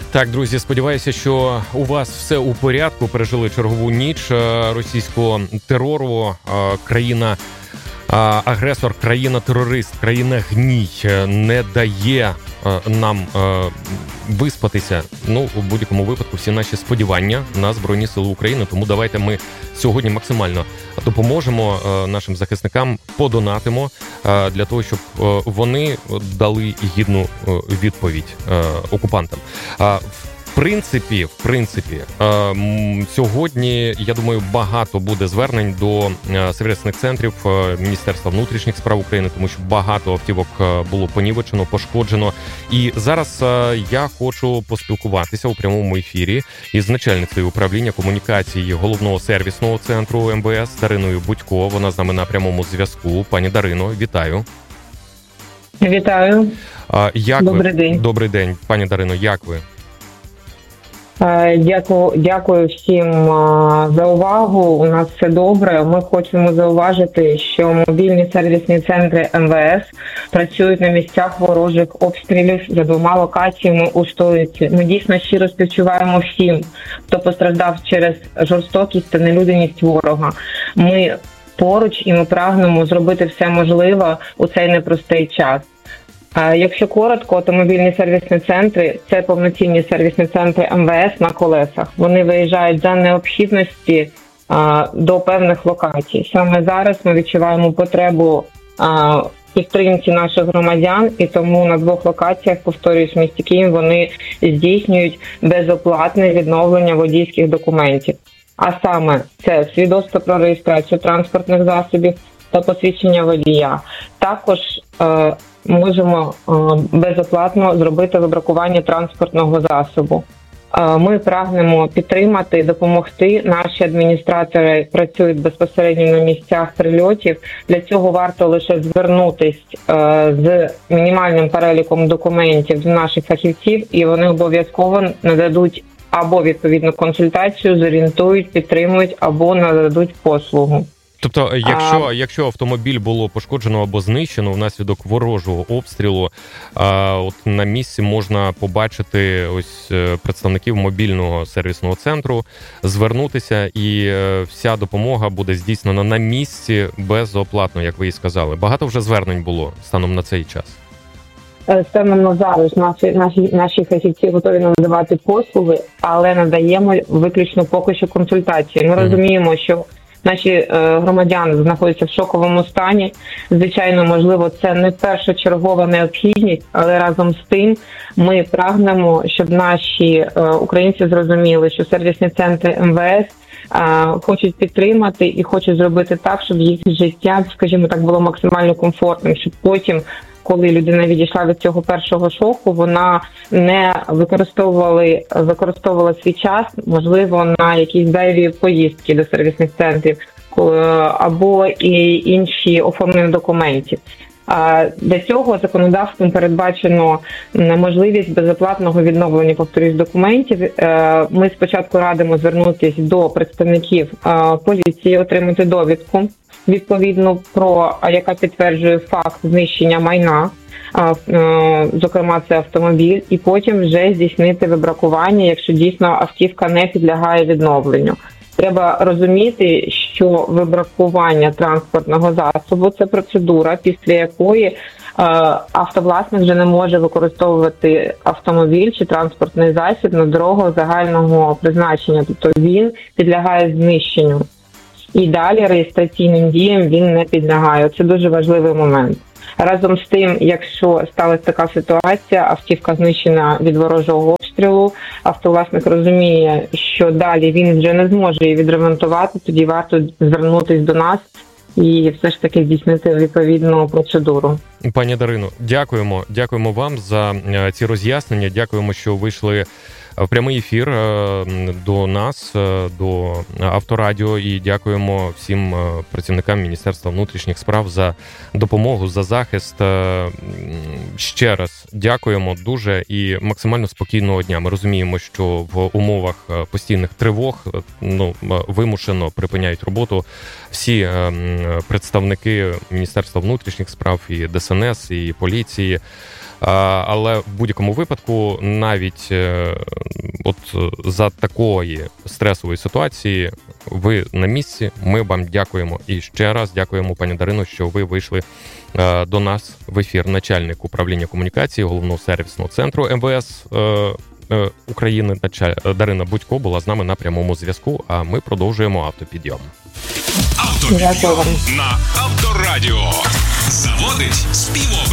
Так, друзі, сподіваюся, що у вас все у порядку. Пережили чергову ніч російського терору. Країна-агресор, країна-терорист, країна-гній не дає нам виспатися. У будь-якому випадку всі наші сподівання на Збройні Сили України. Тому давайте ми сьогодні максимально допоможемо нашим захисникам, подонатимо для того, щоб вони дали гідну відповідь окупантам. В принципі, сьогодні, я думаю, багато буде звернень до сервісних центрів Міністерства внутрішніх справ України, тому що багато автівок було понівечено, пошкоджено. І зараз я хочу поспілкуватися у прямому ефірі із начальницею управління комунікації головного сервісного центру МВС Дариною Будько. Вона з нами на прямому зв'язку. Пані Дарино, вітаю. Вітаю. Добрий день. Добрий день, пані Дарино, як ви? Дякую всім за увагу. У нас все добре. Ми хочемо зауважити, що мобільні сервісні центри МВС працюють на місцях ворожих обстрілів за 2 локаціями у столиці. Ми дійсно щиро співчуваємо всім, хто постраждав через жорстокість та нелюдяність ворога. Ми поруч і ми прагнемо зробити все можливе у цей непростий час. Якщо коротко, то мобільні сервісні центри – це повноцінні сервісні центри МВС на колесах. Вони виїжджають за необхідності до певних локацій. Саме зараз ми відчуваємо потребу в підтримці наших громадян, і тому на 2 локаціях, повторюсь, в місті Київ, вони здійснюють безоплатне відновлення водійських документів. А саме це свідоцтво про реєстрацію транспортних засобів та посвідчення водія. Також можемо безоплатно зробити вибракування транспортного засобу. Ми прагнемо підтримати, допомогти. Наші адміністратори працюють безпосередньо на місцях прильотів. Для цього варто лише звернутись з мінімальним переліком документів до наших фахівців, і вони обов'язково нададуть або відповідну консультацію, зорієнтують, підтримують, або нададуть послугу. Тобто, якщо автомобіль було пошкоджено або знищено внаслідок ворожого обстрілу, от на місці можна побачити ось представників мобільного сервісного центру, звернутися, і вся допомога буде здійснена на місці безоплатно, як ви і сказали. Багато вже звернень було станом на цей час? Станом на зараз наші фахівці готові надавати послуги, але надаємо виключно поки що консультації. Ми розуміємо, що наші громадяни знаходяться в шоковому стані. Звичайно, можливо, це не першочергова необхідність, але разом з тим ми прагнемо, щоб наші українці зрозуміли, що сервісні центри МВС хочуть підтримати і хочуть зробити так, щоб їх життя, скажімо так, було максимально комфортним, щоб потім, коли людина відійшла від цього першого шоку, вона не використовувала свій час, можливо, на якісь зайві поїздки до сервісних центрів або і інші оформлення документів. Для цього законодавством передбачено можливість безоплатного відновлення, повторюсь, документів. Ми спочатку радимо звернутися до представників поліції, отримати довідку відповідно яка підтверджує факт знищення майна, зокрема це автомобіль, і потім вже здійснити вибракування, якщо дійсно автівка не підлягає відновленню. Треба розуміти, що вибракування транспортного засобу – це процедура, після якої автовласник вже не може використовувати автомобіль чи транспортний засіб на дорогах загального призначення, тобто він підлягає знищенню. І далі реєстраційним діям він не підлягає. Це дуже важливий момент. Разом з тим, якщо сталася така ситуація, автівка знищена від ворожого обстрілу, автовласник розуміє, що далі він вже не зможе її відремонтувати, тоді варто звернутися до нас і все ж таки здійснити відповідну процедуру. Пані Дарино, дякуємо вам за ці роз'яснення, дякуємо, що вийшли в прямий ефір до нас, до Авторадіо, і дякуємо всім працівникам Міністерства внутрішніх справ за допомогу, за захист. Ще раз дякуємо дуже і максимально спокійного дня. Ми розуміємо, що в умовах постійних тривог вимушено припиняють роботу всі представники Міністерства внутрішніх справ і ДСНС, ДСНС, і поліції. Але в будь-якому випадку, навіть от за такої стресової ситуації, ви на місці, ми вам дякуємо. І ще раз дякуємо, пані Дарино, що ви вийшли до нас в ефір. Начальник управління комунікації Головного сервісного центру МВС України Дарина Будько була з нами на прямому зв'язку, а ми продовжуємо автопідйом. Автопідйом на Авторадіо. Заводить співом.